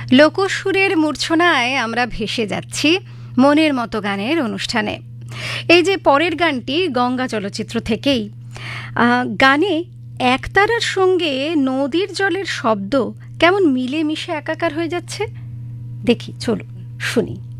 লোকসুরের মূর্ছনায় আমরা ভেসে যাচ্ছি মনের মতো গানের অনুষ্ঠানে। এই যে পরের গানটি গঙ্গা চলচ্চিত্র থেকেই, গানে একতারার সঙ্গে নদীর জলের শব্দ কেমন মিলেমিশে একাকার হয়ে যাচ্ছে। দেখি, চলুন শুনি।